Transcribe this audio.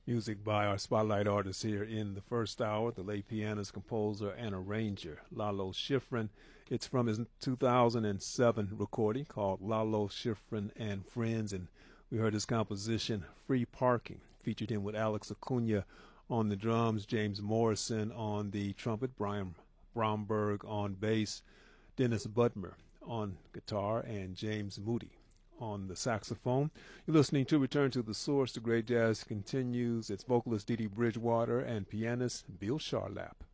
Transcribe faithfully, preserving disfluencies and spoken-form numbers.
Music by our spotlight artist here in the first hour, the late pianist, composer, and arranger, Lalo Schifrin. It's from his two thousand seven recording called Lalo Schifrin and Friends, and we heard his composition, Free Parking. Featured him with Alex Acuna on the drums, James Morrison on the trumpet, Brian Bromberg on bass, Dennis Budmer on guitar, and James Moody on the saxophone. You're listening to Return to the Source. The great jazz continues. It's vocalist Dee Dee Bridgewater and pianist Bill Charlap.